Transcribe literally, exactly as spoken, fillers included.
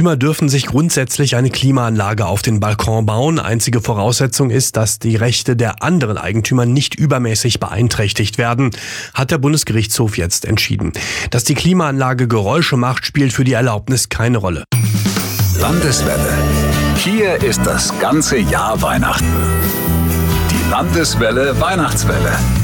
Eigentümer dürfen sich grundsätzlich eine Klimaanlage auf den Balkon bauen. Einzige Voraussetzung ist, dass die Rechte der anderen Eigentümer nicht übermäßig beeinträchtigt werden, hat der Bundesgerichtshof jetzt entschieden. Dass die Klimaanlage Geräusche macht, spielt für die Erlaubnis keine Rolle. Landeswelle. Hier ist das ganze Jahr Weihnachten. Die Landeswelle Weihnachtswelle.